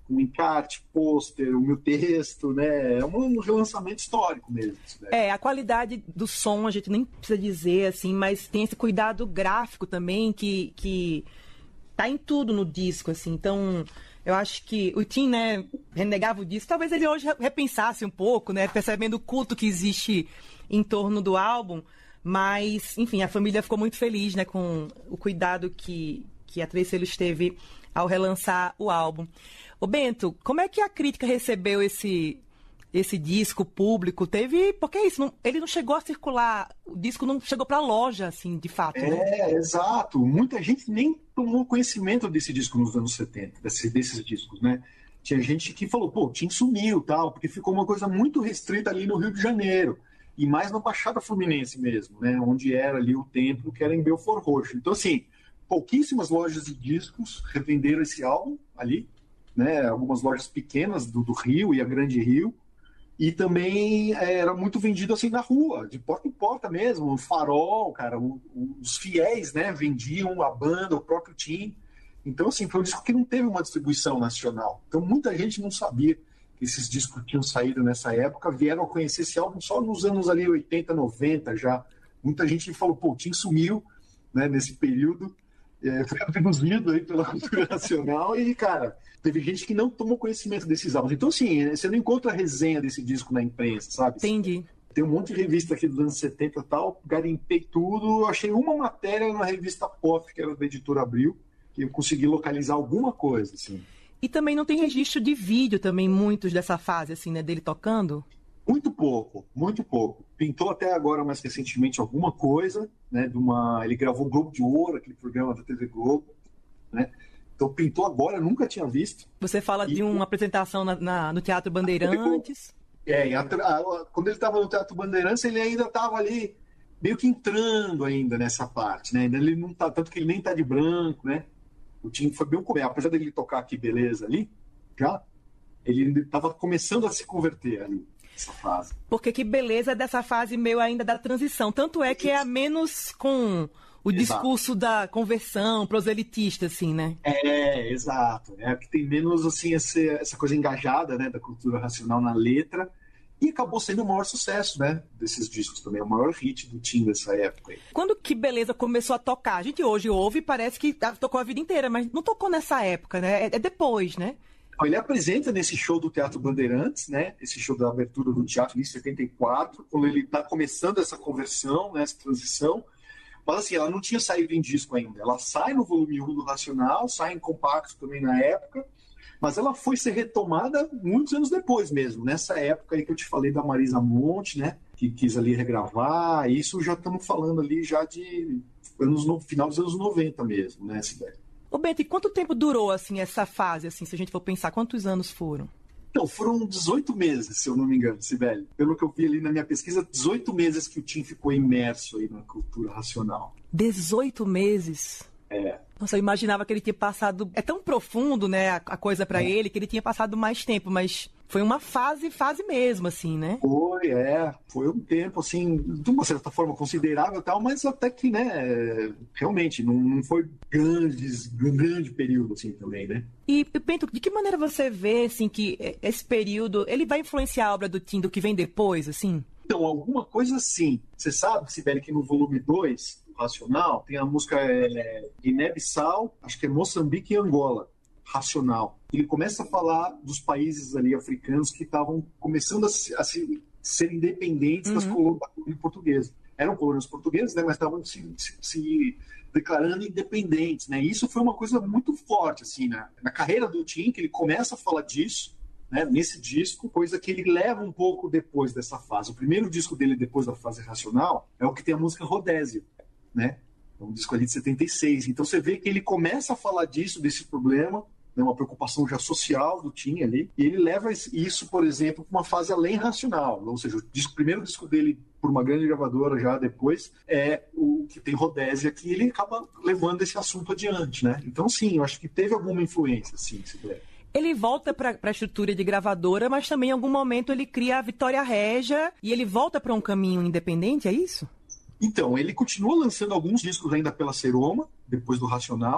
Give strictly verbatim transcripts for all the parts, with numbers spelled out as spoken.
Com encarte, pôster, o meu texto, né? É um relançamento histórico mesmo. Né? É, a qualidade do som, a gente nem precisa dizer, assim, mas tem esse cuidado gráfico também, que, que tá em tudo no disco, assim. Então, eu acho que o Tim, né, renegava o disco. Talvez ele hoje repensasse um pouco, né? Percebendo o culto que existe em torno do álbum. Mas, enfim, a família ficou muito feliz, né, com o cuidado que, que a Três Selos teve ao relançar o álbum. Ô Bento, como é que a crítica recebeu esse, esse disco público? Teve... Porque é isso, não, ele não chegou a circular, o disco não chegou para a loja, assim, de fato. É, né? Exato. Muita gente nem tomou conhecimento desse disco nos anos setenta, desse, desses discos, né? Tinha gente que falou, pô, Tim sumiu, tal, porque ficou uma coisa muito restrita ali no Rio de Janeiro. E mais na Baixada Fluminense mesmo, né? Onde era ali o templo, que era em Belford Roxo. Então, assim, pouquíssimas lojas de discos revenderam esse álbum ali, né? Algumas lojas pequenas do, do Rio e a Grande Rio. E também é, era muito vendido assim na rua, de porta em porta mesmo, o Farol, cara, o, o, os fiéis, né? Vendiam a banda, o próprio Tim. Então, assim, foi um disco que não teve uma distribuição nacional. Então, muita gente não sabia que esses discos tinham saído nessa época, vieram a conhecer esse álbum só nos anos ali oitenta, noventa já. Muita gente falou, pô, o Tim sumiu, né, nesse período, é, foi abduzido aí pela cultura nacional e, cara, teve gente que não tomou conhecimento desses álbuns. Então, assim, você não encontra a resenha desse disco na imprensa, sabe? Entendi. Tem um monte de revista aqui dos anos setenta e tal, garimpei tudo, achei uma matéria na revista Pop, que era da Editora Abril, que eu consegui localizar alguma coisa, assim. E também não tem registro de vídeo também, muitos dessa fase, assim, né, dele tocando? Muito pouco, muito pouco. Pintou até agora, mais recentemente, alguma coisa, né, de uma... Ele gravou o Globo de Ouro, aquele programa da T V Globo, né? Então pintou agora, eu nunca tinha visto. Você fala e... de uma apresentação na, na, no Teatro Bandeirantes. É, a, a, quando ele estava no Teatro Bandeirantes, ele ainda estava ali, meio que entrando ainda nessa parte, né? Ele não tá, tanto que ele nem tá de branco, né? O Tim foi bem comer, apesar dele tocar aqui beleza ali, já, ele estava começando a se converter ali, nessa fase. Porque que beleza dessa fase meio ainda da transição. Tanto é que é a menos com o Exato. Discurso da conversão, proselitista, assim, né? É, exato. É que tem menos, assim, essa, essa coisa engajada, né, da cultura racional na letra. E acabou sendo o maior sucesso, né, desses discos também, o maior hit do Tim dessa época. Quando que Beleza começou a tocar? A gente hoje ouve e parece que tocou a vida inteira, mas não tocou nessa época, né? É depois, né? Ele apresenta nesse show do Teatro Bandeirantes, né, esse show da abertura do teatro em setenta e quatro, quando ele está começando essa conversão, né, essa transição. Mas assim, ela não tinha saído em disco ainda. Ela sai no volume um do Racional, sai em compacto também na época, mas ela foi ser retomada muitos anos depois mesmo, nessa época aí que eu te falei da Marisa Monte, né, que quis ali regravar. Isso já estamos falando ali já de anos no final dos anos noventa mesmo, né, Sibeli? Ô Bento, e quanto tempo durou assim essa fase, assim, se a gente for pensar, quantos anos foram? Então, foram dezoito meses, se eu não me engano, Sibeli. Pelo que eu vi ali na minha pesquisa, dezoito meses que o Tim ficou imerso aí na cultura racional. dezoito meses? É. Nossa, eu imaginava que ele tinha passado... É tão profundo, né, a, a coisa pra é. ele, que ele tinha passado mais tempo, mas foi uma fase, fase mesmo, assim, né? Foi, é. Foi um tempo, assim, de uma certa forma considerável e tal, mas até que, né, realmente, não, não foi grandes, um grande período, assim, também, né? E, Bento, de que maneira você vê, assim, que esse período, ele vai influenciar a obra do Tim, do que vem depois, assim? Então, alguma coisa sim. Você sabe, Sibeli, que no volume dois, do Racional, tem a música é, Guiné-Bissau, acho que é Moçambique e Angola, Racional. Ele começa a falar dos países ali africanos que estavam começando a, se, a se, ser independentes uhum. das colônias portuguesas. Eram colônias portuguesas, né, mas estavam se, se, se declarando independentes, né? E isso foi uma coisa muito forte, assim, né? Na carreira do Tim, que ele começa a falar disso, né, nesse disco, coisa que ele leva um pouco depois dessa fase. O primeiro disco dele, depois da fase Racional, é o que tem a música Rodésia, né? É um disco ali de setenta e seis. Então você vê que ele começa a falar disso, desse problema, né, uma preocupação já social do Tim ali, e ele leva isso, por exemplo, para uma fase além racional. Ou seja, o, disco, o primeiro disco dele, por uma grande gravadora já depois, é o que tem Rodésia, que ele acaba levando esse assunto adiante, né? Então sim, eu acho que teve alguma influência, sim, se puder. Ele volta para a estrutura de gravadora, mas também em algum momento ele cria a Vitória Régia e ele volta para um caminho independente, é isso? Então, ele continua lançando alguns discos ainda pela Seroma, depois do Racional,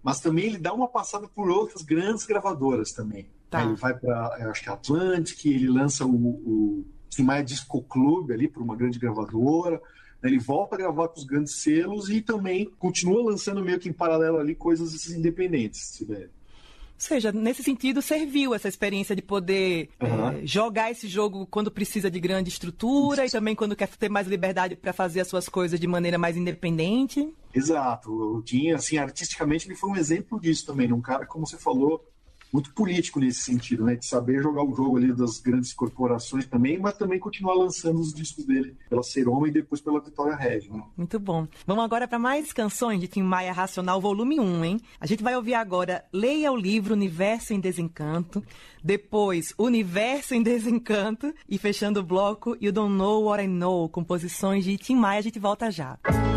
mas também ele dá uma passada por outras grandes gravadoras também. Tá. Aí ele vai para, acho que Atlantic, ele lança o, o Tim Maia Disco Club ali para uma grande gravadora. Ele volta a gravar com os grandes selos e também continua lançando meio que em paralelo ali coisas independentes, se der. Ou seja, nesse sentido, serviu essa experiência de poder Uhum. é, jogar esse jogo quando precisa de grande estrutura e também quando quer ter mais liberdade para fazer as suas coisas de maneira mais independente. Exato. O Tim, assim, artisticamente, ele foi um exemplo disso também. Um cara, como você falou, muito político nesse sentido, né? De saber jogar o jogo ali das grandes corporações também, mas também continuar lançando os discos dele pela Seroma e depois pela Vitória Regia, né? Muito bom. Vamos agora para mais canções de Tim Maia Racional, volume um, hein? A gente vai ouvir agora Leia o Livro Universo em Desencanto, depois Universo em Desencanto e fechando o bloco You Don't Know What I Know, composições de Tim Maia. A gente volta já.